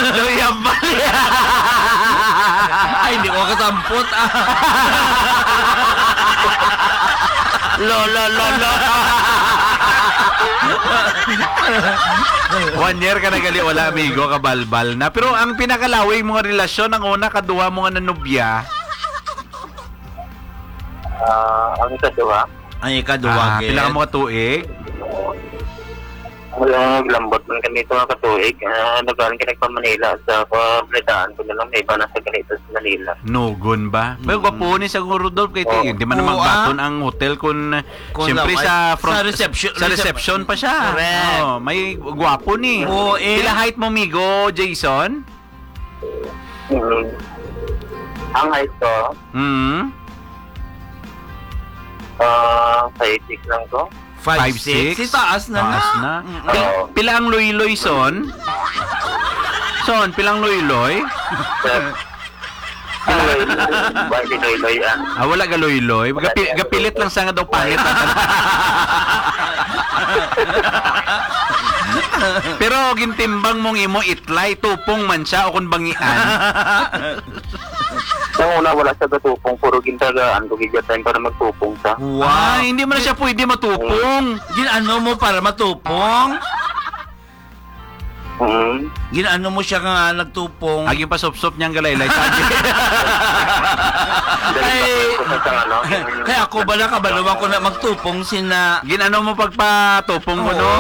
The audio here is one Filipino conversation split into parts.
Luyang bali. Ay, hindi ko katampot. Lolo. 1 year ka nagali wala amigo ka balbal na. Pero ang pinakalaway mga relasyon ang una kaduha mo nga nanubya. Ang kadua, Ay, kaduwag. Pila ka mo katuig? lambot man kami ito nga katuig. Nagaling ka pa Manila sa Pabredaan ko na lang may iba na sa ganito sa Manila. Nogon ba? May gwapo ni sa Rudolph kay hindi man namang baton ang hotel kun siyempre sa front sa reception pa siya. Correct. May gwapo ni. Oo, Pila height mo migo, Jason? Ang height ko, Hmm. 5'6" lang ko. 5'6"? Si taas na Taas na. na. Pila ang loy-loy son? Son, pilang loy-loy? Bali loy-loy Wala ga loy-loy. Gapilit lang sa nga daw pangit. Pero gintimbang mong imo itlay, tupong man siya o kun bangian. Nung una wala sa gatupong, puro gintagaan ko gigatan para magtupong sa. Wow. Hindi mo na siya pwede matupong. Ginano mo para matupong? Ginano mo siya nga nagtupong? Aging pasop-sop niyang galaylay. Kaya ako bala kabaluan ko na magtupong sina... Ginano mo pagpatupong mo, no?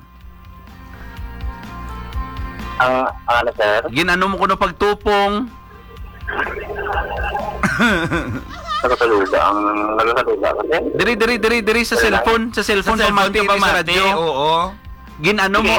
Ang ano, sir? Ginano mo kuno pagtupong? Nagkakaluga kasi. Diri sa cellphone, sa cellphone pamati sa radyo. Oo. Ginano mo